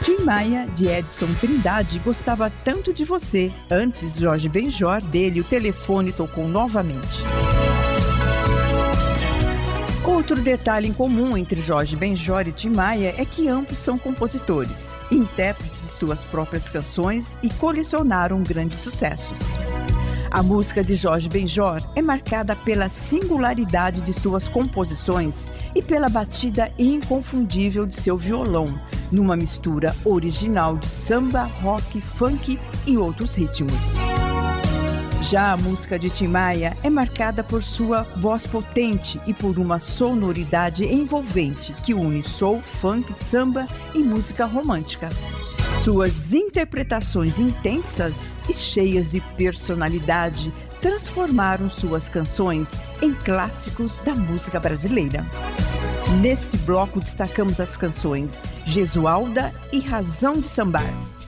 Tim Maia, de Edson Trindade, gostava tanto de você. Antes, Jorge Benjor, dele, o telefone tocou novamente. Outro detalhe em comum entre Jorge Benjor e Tim Maia é que ambos são compositores, intérpretes de suas próprias canções e colecionaram grandes sucessos. A música de Jorge Benjor é marcada pela singularidade de suas composições e pela batida inconfundível de seu violão, numa mistura original de samba, rock, funk e outros ritmos. Já a música de Tim Maia é marcada por sua voz potente e por uma sonoridade envolvente que une soul, funk, samba e música romântica. Suas interpretações intensas e cheias de personalidade transformaram suas canções em clássicos da música brasileira. Neste bloco destacamos as canções Jesualda e Razão de Sambar.